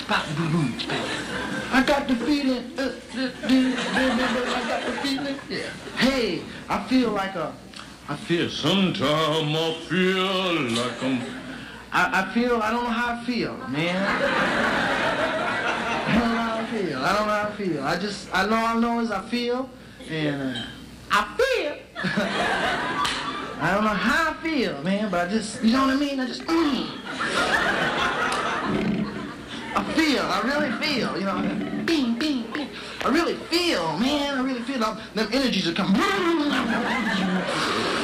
I got the feeling. I got the feeling. Yeah. Hey, I feel like a. I feel sometime I feel like I feel. I don't know how I feel, man. I don't know how I feel. I don't know how I feel. I know as I feel, and I feel. I don't know how I feel, man, but I just, you know what I mean? I just, I feel, I really feel, you know, bing, bing, bing. I really feel, man, I really feel. Them energies are coming.